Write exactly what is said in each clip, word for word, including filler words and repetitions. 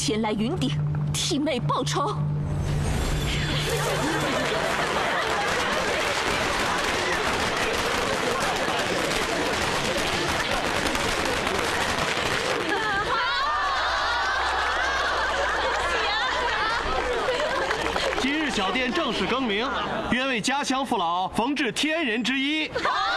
前来云顶替妹报仇。 今日小店正式更名，愿为家乡父老缝制天人之衣。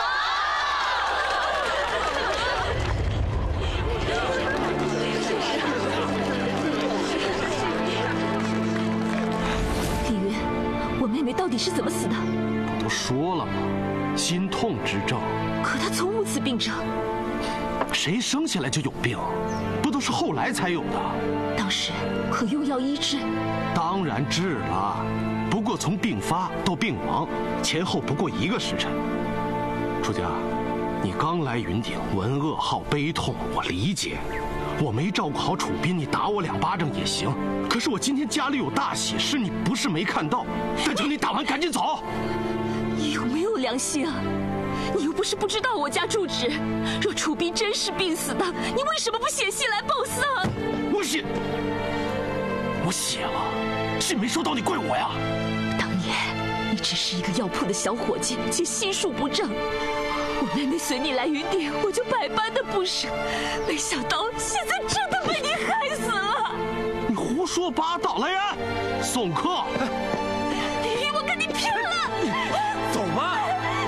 妹妹到底是怎么死的？ 不都说了吗？心痛之症。 可她从无此病症。 谁生下来就有病？不都是后来才有的？ 当时可用药医治？ 当然治了，不过从病发到病亡，前后不过一个时辰。出家，你刚来云顶，闻噩耗悲痛，我理解。我没照顾好楚斌，你打我两巴掌也行。可是我今天家里有大喜事，你不是没看到。但求你打完赶紧走。 你有没有良心啊？你又不是不知道我家住址。若楚斌真是病死的，你为什么不写信来报丧？ 我写，我写了，信没收到，你怪我呀？ 当年你只是一个药铺的小伙计，且心术不正。我妹妹随你来云顶，我就百般的不舍，没想到现在真的被你害死了。 你胡说八道！来人，送客！ 李云，我跟你拼了！ 走吧。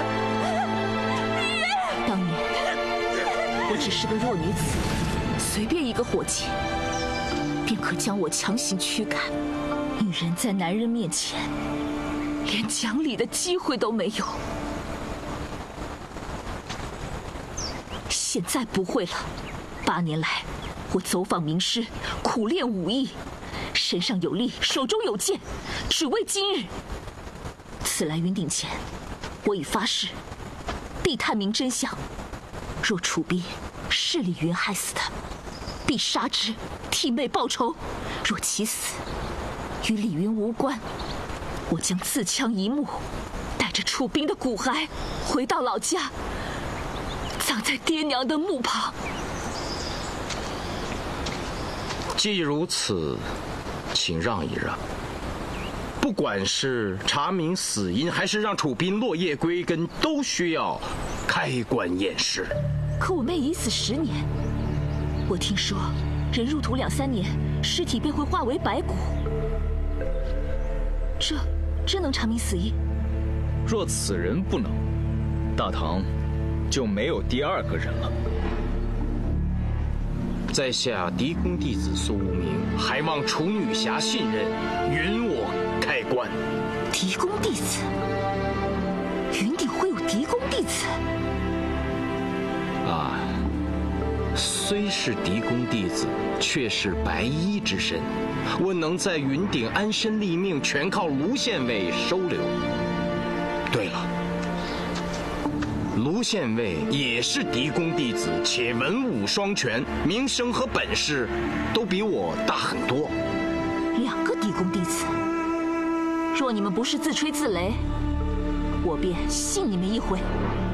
李云，当年我只是个弱女子，随便一个伙计便可将我强行驱赶。女人在男人面前，连讲理的机会都没有。现在不会了，八年来，我走访名师，苦练武艺，身上有力，手中有剑，只为今日。此来云顶前，我已发誓，必探明真相。若楚斌是李云害死的，必杀之，替妹报仇；若其死与李云无关，我将自枪一木，带着楚斌的骨骸回到老家。葬在爹娘的墓旁。 既如此，请让一让。不管是查明死因，还是让楚斌落叶归根，都需要开棺验尸。 可我妹已死十年，我听说人入土两三年，尸体便会化为白骨。这真能查明死因？ 若此人不能，大唐就没有第二个人了。 在下嫡公弟子苏无名，还望楚女侠信任，允我开棺。 嫡公弟子？云顶会有嫡公弟子？ 啊，虽是嫡公弟子，却是白衣之身。问能在云顶安身立命，全靠卢县尉收留。对了，卢县尉也是嫡公弟子，且文武双全，名声和本事都比我大很多。 两个嫡公弟子，若你们不是自吹自擂，我便信你们一回。